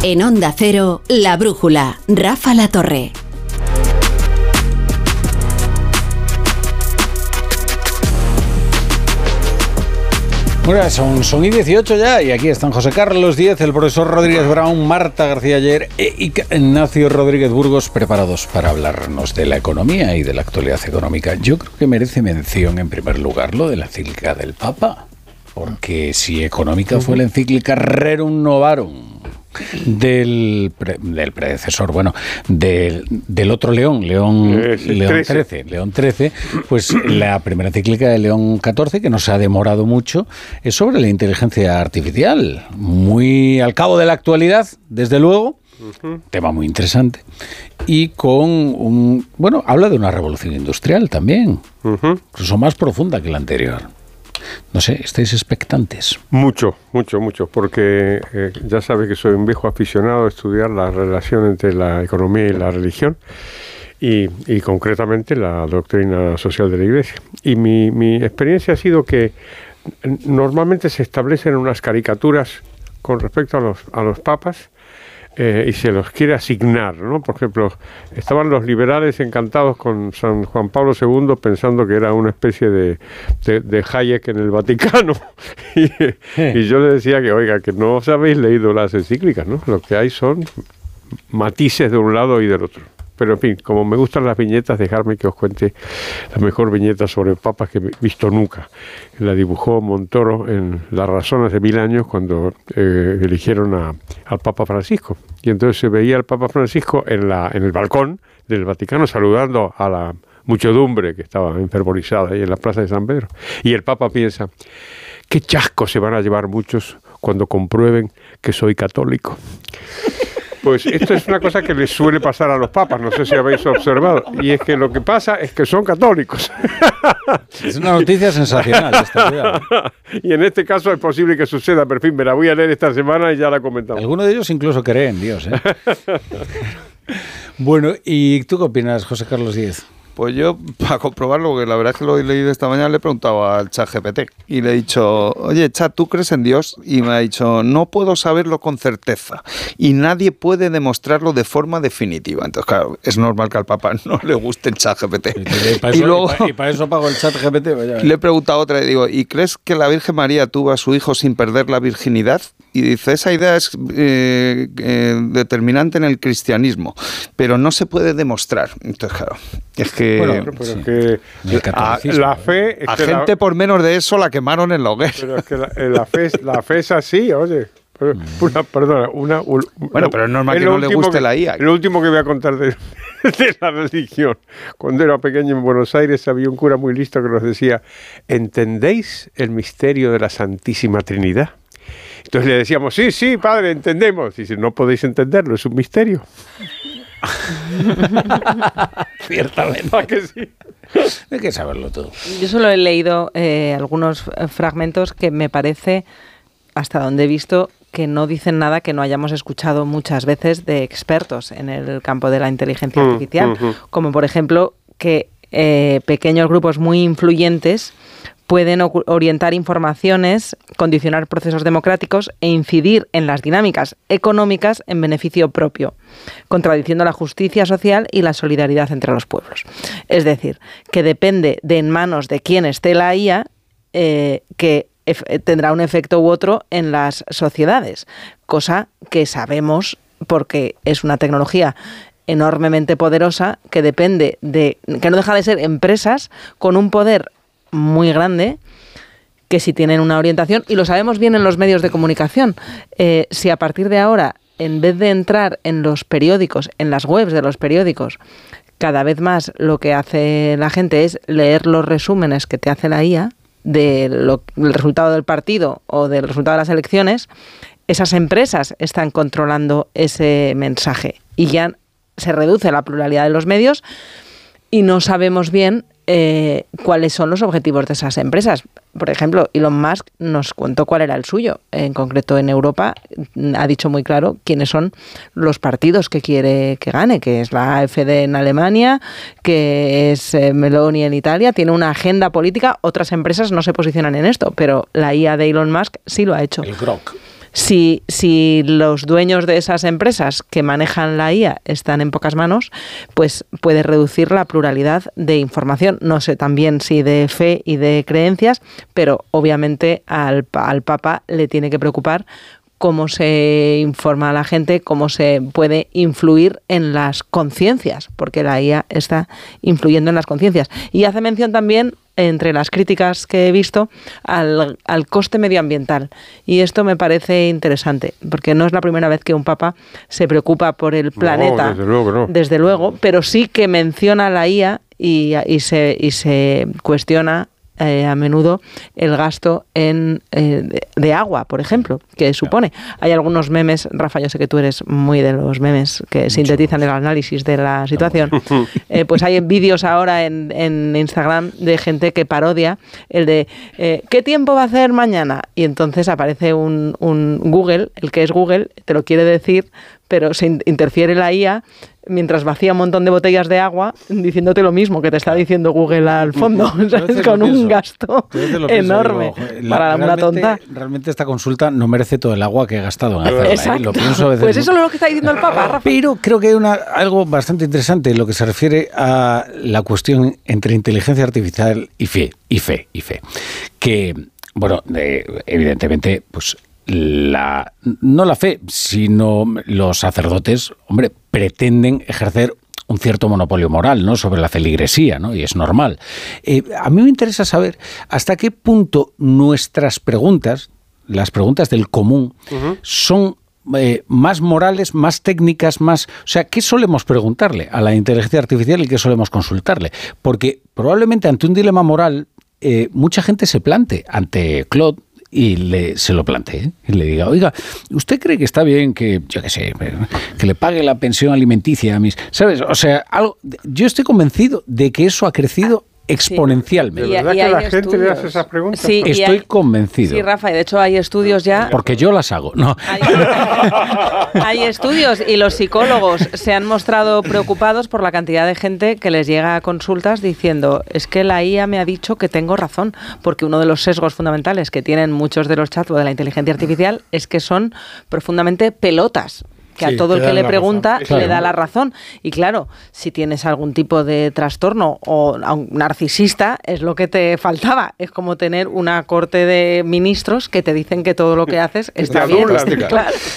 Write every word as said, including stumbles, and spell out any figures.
En Onda Cero, La Brújula, Rafa La Torre. Bueno, son, son y dieciocho ya, y aquí están José Carlos Díez, el profesor Rodríguez Brown, Marta García Ayer e Ignacio Rodríguez Burgos, preparados para hablarnos de la economía y de la actualidad económica. Yo creo que merece mención, en primer lugar, lo de la encíclica del Papa, porque si económica fue la encíclica Rerum Novarum del, pre, del predecesor, bueno, del, del otro León, León, eh, sí, León trece, León trece, pues la primera encíclica de León catorce, que no se ha demorado mucho, es sobre la inteligencia artificial, muy al cabo de la actualidad, desde luego, uh-huh. Tema muy interesante, y con un, bueno, habla de una revolución industrial también, uh-huh. Incluso más profunda que la anterior. No sé, ¿estáis expectantes? Mucho, mucho, mucho, porque eh, ya sabes que soy un viejo aficionado a estudiar la relación entre la economía y la religión y, y concretamente la doctrina social de la Iglesia. Y mi, mi experiencia ha sido que normalmente se establecen unas caricaturas con respecto a los, a los papas, Eh, y se los quiere asignar, ¿no? Por ejemplo, estaban los liberales encantados con San Juan Pablo segundo pensando que era una especie de, de, de Hayek en el Vaticano. y, y yo le decía que, oiga, que no os habéis leído las encíclicas, ¿no? Lo que hay son matices de un lado y del otro. Pero, en fin, como me gustan las viñetas, dejadme que os cuente la mejor viñeta sobre papas que he visto nunca. La dibujó Montoro en Las Razones de Mil Años cuando eh, eligieron a, al Papa Francisco. Y entonces se veía al Papa Francisco en, la, en el balcón del Vaticano saludando a la muchedumbre que estaba enfervorizada ahí en la Plaza de San Pedro. Y el Papa piensa, qué chasco se van a llevar muchos cuando comprueben que soy católico. Pues esto es una cosa que les suele pasar a los papas, no sé si habéis observado, y es que lo que pasa es que son católicos. Es una noticia sensacional esta idea. Y en este caso es posible que suceda, pero en fin, me la voy a leer esta semana y ya la comentamos. Algunos de ellos incluso creen en Dios, ¿eh? Bueno, ¿y tú qué opinas, José Carlos Díez? Pues yo, para comprobarlo, porque la verdad es que lo he leído esta mañana, le he preguntado al ChatGPT y le he dicho, oye, Chat, ¿tú crees en Dios? Y me ha dicho, no puedo saberlo con certeza y nadie puede demostrarlo de forma definitiva. Entonces, claro, es normal que al Papa no le guste el ChatGPT. Y, para eso, y, luego, y, para, y para eso pago el ChatGPT. Le he preguntado otra y digo, ¿y crees que la Virgen María tuvo a su hijo sin perder la virginidad? Y dice, esa idea es eh, eh, determinante en el cristianismo, pero no se puede demostrar. Entonces, claro, es que... Bueno, pero sí. que a, la fe... Es a que gente la, por menos de eso la quemaron en la hoguera. Pero es que la, la, fe, la fe es así, oye. Pero, una, perdona, una... una bueno, pero es normal que no le guste que, la I A. Lo último que voy a contar de, de la religión. Cuando era pequeño en Buenos Aires había un cura muy listo que nos decía, ¿entendéis el misterio de la Santísima Trinidad? Entonces le decíamos, sí, sí, padre, entendemos. Y dice, no podéis entenderlo, es un misterio. Ciertamente. ¿A que sí? Hay que saberlo todo. Yo solo he leído eh, algunos fragmentos que me parece, hasta donde he visto, que no dicen nada que no hayamos escuchado muchas veces de expertos en el campo de la inteligencia mm, artificial. Uh-huh. Como, por ejemplo, que eh, pequeños grupos muy influyentes pueden orientar informaciones, condicionar procesos democráticos e incidir en las dinámicas económicas en beneficio propio, contradiciendo la justicia social y la solidaridad entre los pueblos. Es decir, que depende de en manos de quién esté la I A, eh, que ef- tendrá un efecto u otro en las sociedades, cosa que sabemos porque es una tecnología enormemente poderosa que depende de, que no deja de ser empresas con un poder muy grande, que si tienen una orientación, y lo sabemos bien en los medios de comunicación, eh, si a partir de ahora, en vez de entrar en los periódicos, en las webs de los periódicos, cada vez más lo que hace la gente es leer los resúmenes que te hace la I A del de resultado del partido o del resultado de las elecciones, esas empresas están controlando ese mensaje y ya se reduce la pluralidad de los medios y no sabemos bien Eh, cuáles son los objetivos de esas empresas. Por ejemplo, Elon Musk nos contó cuál era el suyo. En concreto, en Europa ha dicho muy claro quiénes son los partidos que quiere que gane, que es la A F D en Alemania, que es eh, Meloni en Italia. Tiene una agenda política. Otras empresas no se posicionan en esto, pero la I A de Elon Musk sí lo ha hecho. El Grok. Si, si los dueños de esas empresas que manejan la I A están en pocas manos, pues puede reducir la pluralidad de información. No sé también si de fe y de creencias, pero obviamente al, al Papa le tiene que preocupar cómo se informa a la gente, cómo se puede influir en las conciencias, porque la I A está influyendo en las conciencias. Y hace mención también, entre las críticas que he visto, al, al coste medioambiental. Y esto me parece interesante, porque no es la primera vez que un papa se preocupa por el planeta, no, desde luego, no. desde luego, pero sí que menciona la I A y, y, se, y se cuestiona Eh, a menudo el gasto en eh, de, de agua, por ejemplo, que supone. Hay algunos memes, Rafa, yo sé que tú eres muy de los memes que Mucho sintetizan más. el análisis de la situación. Eh, pues hay vídeos ahora en, en Instagram de gente que parodia el de eh, ¿qué tiempo va a hacer mañana? Y entonces aparece un, un Google, el que es Google, te lo quiere decir, pero se interfiere la I A mientras vacía un montón de botellas de agua diciéndote lo mismo que te está diciendo Google al fondo, ¿sabes? Con un gasto enorme pienso, digo, para la, una tonta. Realmente esta consulta no merece todo el agua que he gastado en hacerla. Exacto. ¿eh? Lo pienso a veces. Pues eso es lo que está diciendo el Papa, Rafa. Pero creo que hay una, algo bastante interesante en lo que se refiere a la cuestión entre inteligencia artificial y fe, y fe, y fe. Que, bueno, eh, evidentemente, pues la no la fe, sino los sacerdotes, hombre, pretenden ejercer un cierto monopolio moral, ¿no?, sobre la feligresía, ¿no?, y es normal. Eh, a mí me interesa saber hasta qué punto nuestras preguntas, las preguntas del común, uh-huh. son eh, más morales, más técnicas, más... O sea, ¿qué solemos preguntarle a la inteligencia artificial y qué solemos consultarle? Porque probablemente ante un dilema moral, eh, mucha gente se plante ante Claude y le, se lo plantee y le diga, oiga, ¿usted cree que está bien que, yo qué sé, que le pague la pensión alimenticia a mis... ¿Sabes? O sea, algo, yo estoy convencido de que eso ha crecido exponencialmente. ¿De verdad y, y que la estudios. gente le hace esas preguntas? Sí, estoy hay, convencido. Sí, Rafa, y de hecho hay estudios ya... Porque yo las hago, ¿no? Hay, hay estudios y los psicólogos se han mostrado preocupados por la cantidad de gente que les llega a consultas diciendo, es que la I A me ha dicho que tengo razón, porque uno de los sesgos fundamentales que tienen muchos de los chatbots de la inteligencia artificial es que son profundamente pelotas. Que sí, a todo el que le pregunta razón. le da la razón. Y claro, si tienes algún tipo de trastorno o un narcisista, es lo que te faltaba. Es como tener una corte de ministros que te dicen que todo lo que haces está bien. Claro.